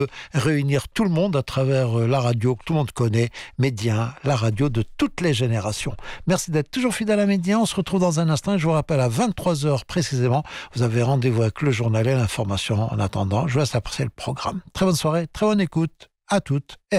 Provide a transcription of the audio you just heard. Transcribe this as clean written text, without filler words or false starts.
réunir tout le monde à travers la radio que tout le monde connaît, Média, la radio de toutes les générations. Merci d'être toujours fidèle à Média. On se retrouve dans un instant. Je vous rappelle, à 23 heures précisément, vous avez rendez-vous avec le journal et l'information. En attendant, je vous laisse apprécier le programme. Très bonne soirée, très bonne écoute à toutes et à